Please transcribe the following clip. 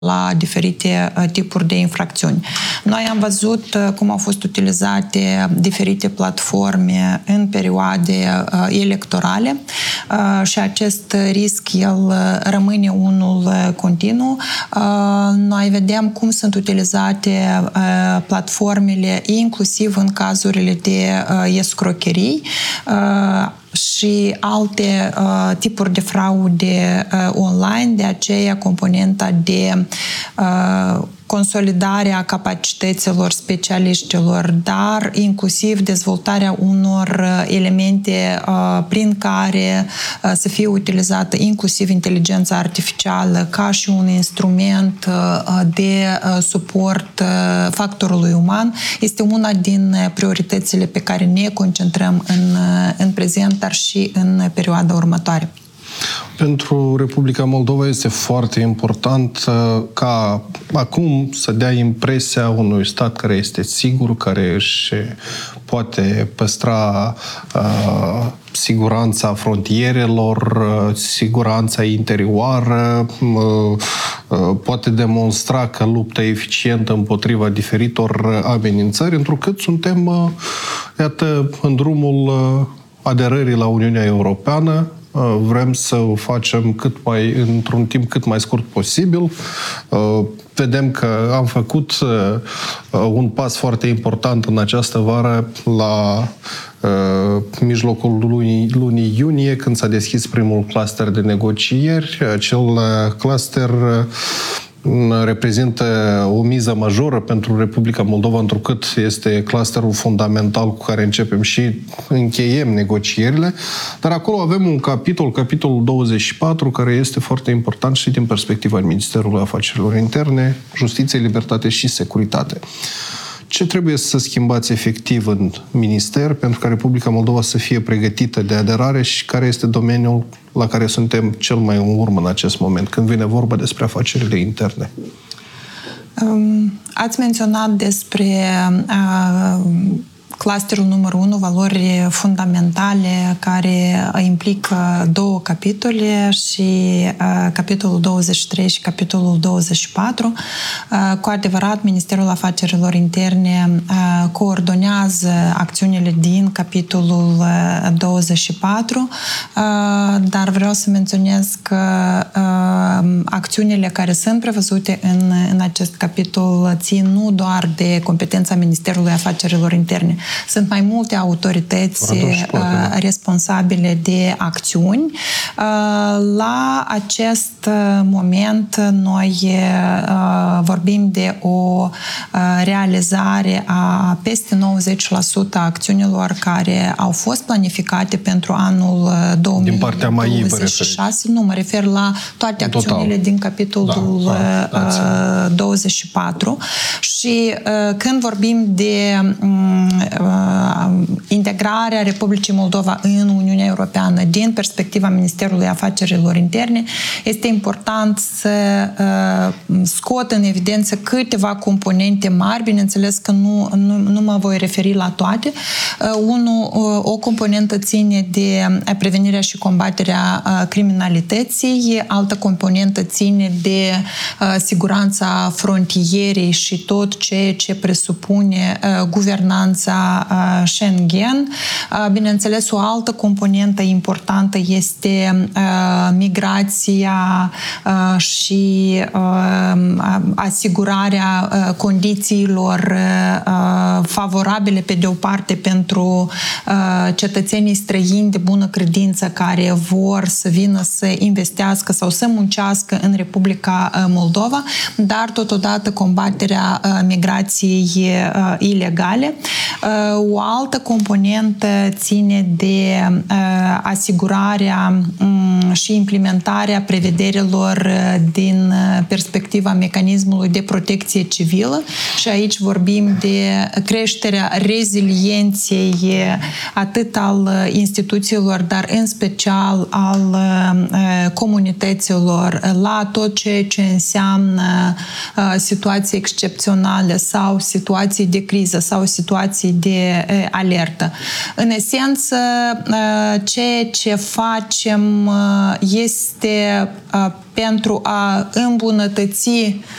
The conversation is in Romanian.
la diferite tipuri de infracțiuni. Noi am văzut cum au fost utilizate diferite platforme în perioade electorale și acest risc, el rămâne unul continuu. Noi vedem cum sunt utilizate platformele inclusiv în cazurile de escrocherii și alte tipuri de fraude online, de aceea componenta de consolidarea capacităților specialiștilor, dar inclusiv dezvoltarea unor elemente prin care să fie utilizată inclusiv inteligența artificială ca și un instrument de suport factorului uman, este una din prioritățile pe care ne concentrăm în prezent, dar și în perioada următoare. Pentru Republica Moldova este foarte important ca acum să dea impresia unui stat care este sigur, care își poate păstra siguranța frontierelor, siguranța interioară, poate demonstra că luptă eficient împotriva diferitor amenințări, întrucât suntem, iată, în drumul aderării la Uniunea Europeană. Vrem să o facem într-un timp cât mai scurt posibil. Vedem că am făcut un pas foarte important în această vară la mijlocul lunii iunie, când s-a deschis primul cluster de negocieri. Acel cluster reprezintă o miză majoră pentru Republica Moldova, întrucât este clusterul fundamental cu care începem și încheiem negocierile. Dar acolo avem un capitolul 24, care este foarte important și din perspectiva Ministerului Afacerilor Interne, Justiție, Libertate și Securitate. Ce trebuie să schimbați efectiv în minister pentru ca Republica Moldova să fie pregătită de aderare și care este domeniul la care suntem cel mai în urmă în acest moment, când vine vorba despre afacerile interne? Ați menționat despre clusterul numărul 1, valori fundamentale, care implică două capitole, și capitolul 23 și capitolul 24. Cu adevărat, Ministerul Afacerilor Interne coordonează acțiunile din capitolul 24, dar vreau să menționez că acțiunile care sunt prevăzute în acest capitol țin nu doar de competența Ministerului Afacerilor Interne. Sunt mai multe autorități responsabile de acțiuni. La acest moment noi vorbim de o realizare a peste 90% a acțiunilor care au fost planificate pentru anul 2026. Nu, mă refer la toate acțiunile din capitolul 24. Și când vorbim de integrarea Republicii Moldova în Uniunea Europeană din perspectiva Ministerului Afacerilor Interne, este important să scot în evidență câteva componente mari, bineînțeles că nu mă voi referi la toate. O componentă ține de prevenirea și combaterea criminalității, altă componentă ține de siguranța frontierei și tot ceea ce presupune guvernanța Schengen. Bineînțeles, o altă componentă importantă este migrația și asigurarea condițiilor favorabile, pe de o parte, pentru cetățenii străini de bună credință care vor să vină să investească sau să muncească în Republica Moldova, dar totodată combaterea migrației ilegale. O altă componentă ține de asigurarea și implementarea prevederilor din perspectiva mecanismului de protecție civilă, și aici vorbim de creșterea rezilienței atât al instituțiilor, dar în special al comunităților la tot ceea ce înseamnă situații excepționale sau situații de criză sau situații de alertă. În esență, ceea ce facem este pentru a îmbunătăți